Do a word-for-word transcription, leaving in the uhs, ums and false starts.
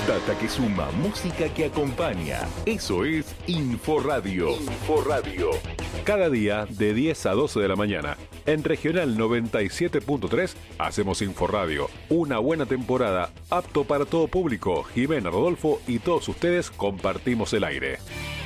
Data que suma, música que acompaña. Eso es Inforadio. Inforadio. Cada día de diez a doce de la mañana. En Regional noventa y siete punto tres hacemos Inforadio. Una buena temporada, apto para todo público. Jimena, Rodolfo y todos ustedes compartimos el aire.